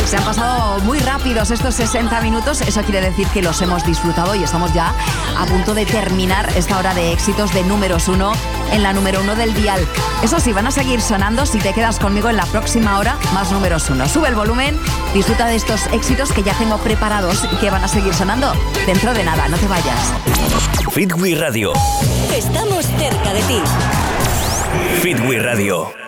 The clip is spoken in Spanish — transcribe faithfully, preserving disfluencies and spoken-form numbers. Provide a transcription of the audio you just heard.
Se han pasado muy rápidos estos sesenta minutos. Eso quiere decir que los hemos disfrutado y estamos ya a punto de terminar esta hora de éxitos de números uno en la número uno del dial. Eso sí, van a seguir sonando si te quedas conmigo en la próxima hora. Más números uno. Sube el volumen, disfruta de estos éxitos que ya tengo preparados y que van a seguir sonando dentro de nada. No te vayas. Fit We Radio. Estamos cerca de ti. Fit We Radio.